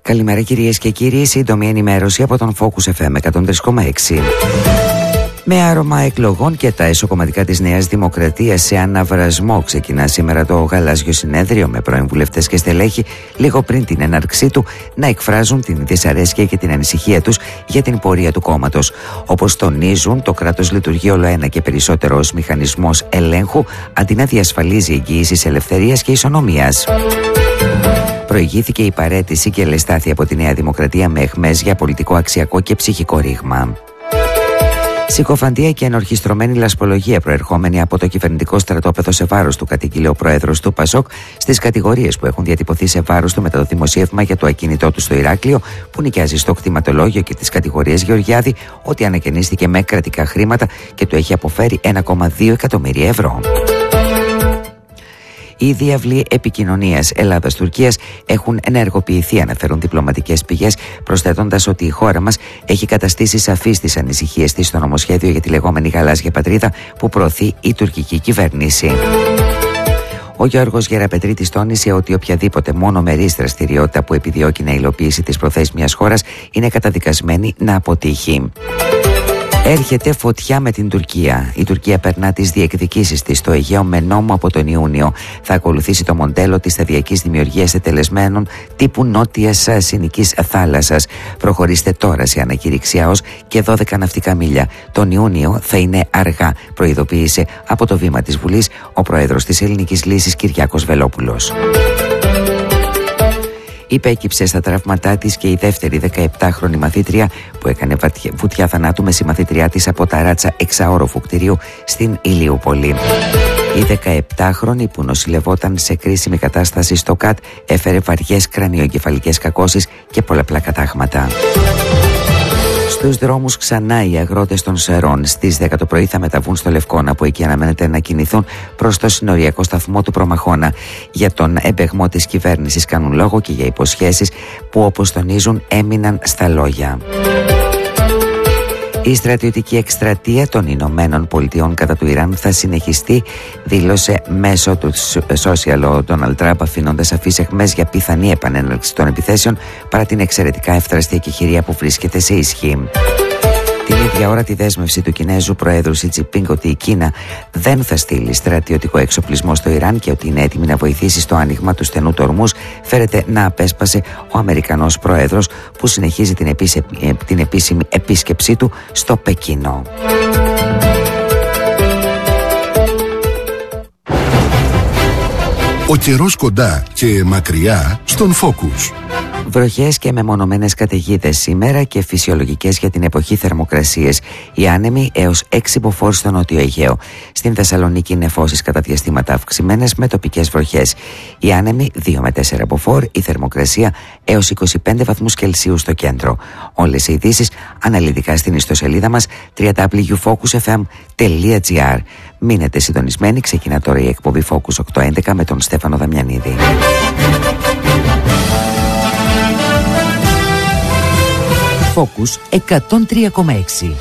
Καλημέρα κυρίες και κύριοι, σύντομη ενημέρωση από τον Focus FM 103,6. Με άρωμα εκλογών και τα εσωκομματικά της Νέας Δημοκρατίας σε αναβρασμό ξεκινά σήμερα το γαλάζιο συνέδριο με πρώην βουλευτές και στελέχη λίγο πριν την έναρξή του να εκφράζουν την δυσαρέσκεια και την ανησυχία τους για την πορεία του κόμματος. Όπως τονίζουν, το κράτος λειτουργεί όλο ένα και περισσότερο ως μηχανισμός ελέγχου αντί να διασφαλίζει εγγυήσεις ελευθερίας και ισονομίας. Προηγήθηκε η παραίτηση και ελεστάθη από τη Νέα Δημοκρατία με αιχμές για πολιτικό, αξιακό και ψυχικό ρήγμα. Συκοφαντία και ενορχιστρωμένη λασπολογία προερχόμενη από το κυβερνητικό στρατόπεδο σε βάρος του κατήγγειλε ο πρόεδρος του ΠΑΣΟΚ στις κατηγορίες που έχουν διατυπωθεί σε βάρος του μετά το δημοσίευμα για το ακίνητό του στο Ηράκλειο, που νοικιάζει στο κτηματολόγιο, και τις κατηγορίες Γεωργιάδη ότι ανακαινίστηκε με κρατικά χρήματα και του έχει αποφέρει 1,2 εκατομμύρια ευρώ. Οι διάβλοι επικοινωνίας Ελλάδας-Τουρκίας έχουν ενεργοποιηθεί, αναφέρουν διπλωματικές πηγές, προσθέτοντας ότι η χώρα μας έχει καταστήσει σαφείς τις ανησυχίες της στο νομοσχέδιο για τη λεγόμενη γαλάζια πατρίδα που προωθεί η τουρκική κυβέρνηση. Ο Γιώργος Γεραπετρίτης τόνισε ότι οποιαδήποτε μονομερής δραστηριότητα που επιδιώκει να υλοποιήσει τις προθέσεις μιας χώρας είναι καταδικασμένη να αποτύχει. Έρχεται φωτιά με την Τουρκία. Η Τουρκία περνά τις διεκδικήσεις της στο Αιγαίο με νόμο από τον Ιούνιο. Θα ακολουθήσει το μοντέλο της σταδιακής δημιουργίας ετελεσμένων τύπου νότιας Συνικής θάλασσας. Προχωρήστε τώρα σε ανακήρυξη ΑΟΣ και 12 ναυτικά μίλια. Τον Ιούνιο θα είναι αργά, προειδοποίησε από το βήμα της Βουλής ο πρόεδρος της Ελληνικής Λύσης Κυριάκος Βελόπουλος. Υπέκυψε στα τραύματά της και η δεύτερη 17χρονη μαθήτρια που έκανε βουτιά θανάτου με συμμαθήτριά της από τα ράτσα εξαόροφου κτηρίου στην Ηλιούπολη. Η 17χρονη που νοσηλευόταν σε κρίσιμη κατάσταση στο ΚΑΤ έφερε βαριές κρανιοεγκεφαλικές κακώσεις και πολλαπλά κατάγματα. Στους δρόμους ξανά οι αγρότες των Σερών στις 10 το πρωί θα μεταβούν στο Λευκώνα, που εκεί αναμένεται να κινηθούν προς το συνοριακό σταθμό του Προμαχώνα. Για τον εμπεγμό της κυβέρνησης κάνουν λόγο και για υποσχέσεις που, όπως τονίζουν, έμειναν στα λόγια. Η στρατιωτική εκστρατεία των Ηνωμένων Πολιτειών κατά του Ιράν θα συνεχιστεί, δήλωσε μέσω του social ο Ντόναλντ Τραμπ, αφήνοντας σαφείς αιχμές για πιθανή επανέναρξη των επιθέσεων παρά την εξαιρετικά εύθραστη εκεχηρία που βρίσκεται σε ισχύ. Την ίδια ώρα τη δέσμευση του Κινέζου Προέδρου Σι Τζινπίνγκ ότι η Κίνα δεν θα στείλει στρατιωτικό εξοπλισμό στο Ιράν και ότι είναι έτοιμη να βοηθήσει στο άνοιγμα του στενού του Ορμούζ φέρεται να απέσπασε ο Αμερικανός Πρόεδρος, που συνεχίζει την επίσημη επίσκεψή του στο Πεκίνο. Ο καιρός κοντά και μακριά στον Focus. Βροχές και μεμονωμένες καταιγίδες σήμερα και φυσιολογικές για την εποχή θερμοκρασίες. Οι άνεμοι έως 6 μποφόρ στο Νότιο Αιγαίο. Στην Θεσσαλονίκη νεφώσεις κατά διαστήματα αυξημένες με τοπικές βροχές. Οι άνεμοι 2 με 4 μποφόρ, η θερμοκρασία έως 25 βαθμούς Κελσίου στο κέντρο. Όλες οι ειδήσεις αναλυτικά στην ιστοσελίδα μας www.focusfm.gr. Μείνετε συντονισμένοι, ξεκινά τώρα η εκπομπή Focus 811 με τον Στέφανο Δαμιανίδη. Focus 103,6.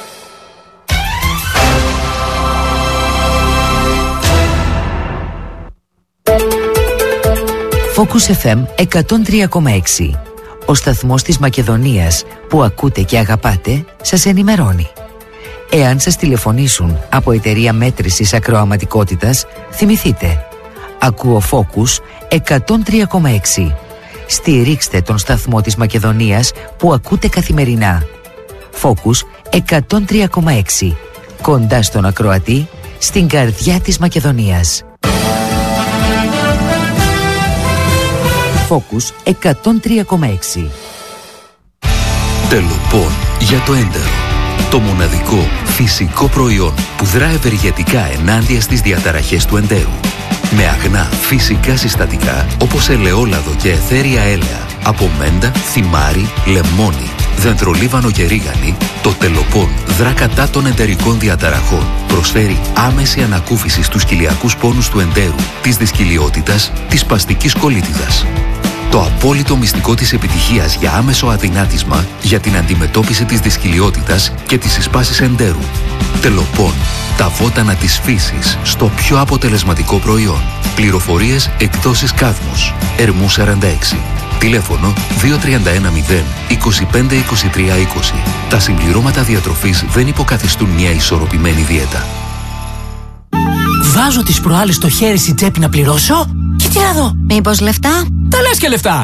Focus FM 103,6. Ο σταθμός της Μακεδονίας που ακούτε και αγαπάτε σας ενημερώνει. Εάν σας τηλεφωνήσουν από εταιρεία μέτρησης ακροαματικότητας, θυμηθείτε. Ακούω Focus 103,6. Στηρίξτε τον σταθμό της Μακεδονίας που ακούτε καθημερινά. Focus 103,6. Κοντά στον ακροατή, στην καρδιά της Μακεδονίας. Focus 103,6. Τελοπών για το έντερο. Το μοναδικό φυσικό προϊόν που δρά ευεργετικά ενάντια στις διαταραχές του εντέρου. Με αγνά φυσικά συστατικά όπως ελαιόλαδο και αιθέρια έλαια, από μέντα, θυμάρι, λεμόνι, δεντρολίβανο και ρίγανη, το Τελοπών δρά κατά των εντερικών διαταραχών. Προσφέρει άμεση ανακούφιση στους κοιλιακούς πόνους του εντέρου, της δυσκυλιότητας, της σπαστικής κολίτιδας. Το απόλυτο μυστικό της επιτυχίας για άμεσο αδυνάτισμα για την αντιμετώπιση της δυσκυλιότητας και της συσπάσης εντέρου. Τελοπών. Τα βότανα της φύσης στο πιο αποτελεσματικό προϊόν. Πληροφορίες εκδόσεις Κάδμος. Ερμού 46. Τηλέφωνο 2310 25 23 20. Τα συμπληρώματα διατροφής δεν υποκαθιστούν μια ισορροπημένη δίαιτα. Βάζω τις προάλλες το χέρι στην τσέπη να πληρώσω και τι να δω. Μήπως λεφτά? Τα λες και λεφτά.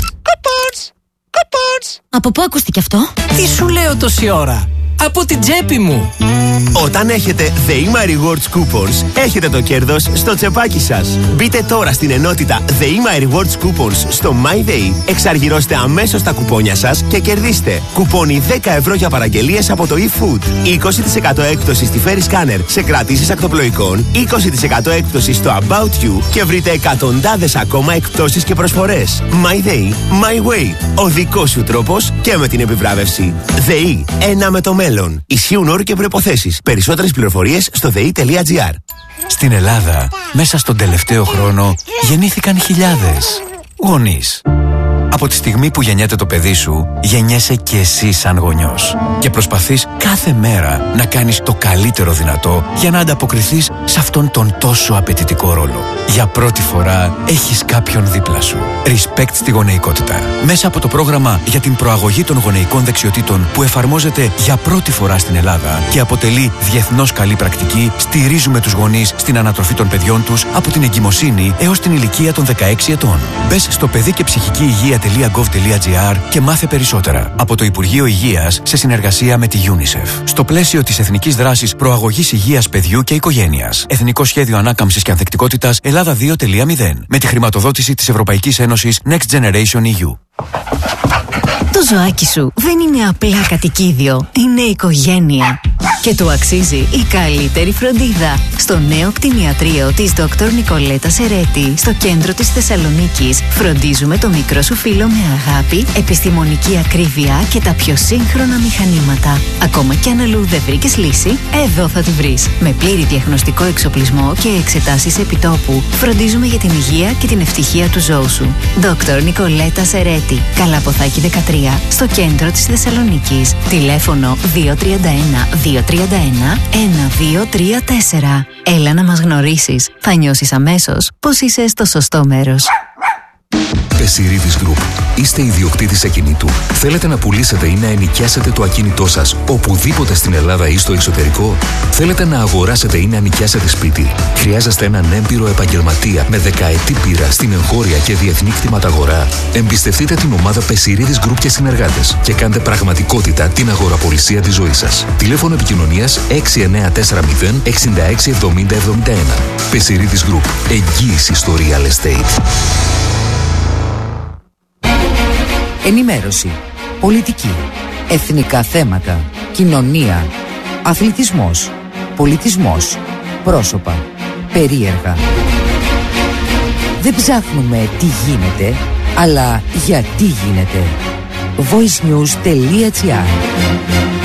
Από πού ακούστηκε αυτό? Τι σου λέω τόση ώρα? Από την τσέπη μου. Όταν έχετε The Rewards Coupons, έχετε το κέρδος στο τσεπάκι σας. Μπείτε τώρα στην ενότητα The Rewards Coupons στο MyDay, εξαργυρώστε αμέσως τα κουπόνια σας και κερδίστε κουπόνι 10 ευρώ για παραγγελίες από το eFood, 20% έκπτωση στη Ferry Scanner σε κρατήσεις ακτοπλοϊκών, 20% έκπτωση στο About You και βρείτε εκατοντάδες ακόμα εκπτώσεις και προσφορές. MyDay, My Way. Ο δικός σου τρόπος και με την επιβράβευση. ΔΕΗ, ένα με το μέλλον. Ισχύουν όροι και προϋποθέσεις. Περισσότερες πληροφορίες στο ΔΕΗ.gr. Στην Ελλάδα, μέσα στον τελευταίο χρόνο, γεννήθηκαν χιλιάδες γονείς. Από τη στιγμή που γεννιέται το παιδί σου, γεννιέσαι και εσύ σαν γονιός. Και προσπαθείς κάθε μέρα να κάνεις το καλύτερο δυνατό για να ανταποκριθείς σε αυτόν τον τόσο απαιτητικό ρόλο. Για πρώτη φορά έχεις κάποιον δίπλα σου. Respect στη γονεϊκότητα. Μέσα από το πρόγραμμα για την προαγωγή των γονεϊκών δεξιοτήτων που εφαρμόζεται για πρώτη φορά στην Ελλάδα και αποτελεί διεθνώς καλή πρακτική, στηρίζουμε τους γονείς στην ανατροφή των παιδιών τους από την εγκυμοσύνη έως την ηλικία των 16 ετών. Μπες στο παιδί και ψυχική υγεία.gov.gr και μάθε περισσότερα. Από το Υπουργείο Υγείας σε συνεργασία με τη UNICEF. Στο πλαίσιο της Εθνικής Δράσης Προαγωγής Υγείας Παιδιού και Οικογένειας. Εθνικό Σχέδιο Ανάκαμψης και Ανθεκτικότητας Ελλάδα 2.0. Με τη χρηματοδότηση της Ευρωπαϊκής Ένωσης Next Generation EU. Το ζωάκι σου δεν είναι απλά κατοικίδιο, είναι οικογένεια. Και του αξίζει η καλύτερη φροντίδα. Στο νέο κτηνιατρίο της Dr. Νικολέτα Σερέτη, στο κέντρο της Θεσσαλονίκης, φροντίζουμε το μικρό σου φίλο με αγάπη, επιστημονική ακρίβεια και τα πιο σύγχρονα μηχανήματα. Ακόμα κι αν αλλού δεν βρήκες λύση, εδώ θα τη βρεις. Με πλήρη διαγνωστικό εξοπλισμό και εξετάσεις επιτόπου, φροντίζουμε για την υγεία και την ευτυχία του ζώου σου. Dr. Νικολέτα Σερέτη, Καλαποθάκη 13, στο κέντρο της Θεσσαλονίκης. Τηλέφωνο 231-231-1234. Έλα να μας γνωρίσεις. Θα νιώσεις αμέσως πως είσαι στο σωστό μέρος. Πεσιρίδης Group. Είστε ιδιοκτήτης ακινήτου. Θέλετε να πουλήσετε ή να ενοικιάσετε το ακίνητό σας οπουδήποτε στην Ελλάδα ή στο εξωτερικό. Θέλετε να αγοράσετε ή να νοικιάσετε σπίτι. Χρειάζεστε έναν έμπειρο επαγγελματία με δεκαετή πείρα στην εγχώρια και διεθνή κτηματαγορά. Εμπιστευτείτε την ομάδα Πεσιρίδης Group και συνεργάτες και κάντε πραγματικότητα την αγοραπολισία της ζωής σας. Τηλέφωνο επικοινωνίας 6940 66 70 71. Πεσιρίδης Group. Εγγύηση στο real estate. Ενημέρωση, πολιτική, εθνικά θέματα, κοινωνία, αθλητισμός, πολιτισμός, πρόσωπα, περίεργα. Δεν ψάχνουμε τι γίνεται, αλλά γιατί γίνεται. voicenews.gr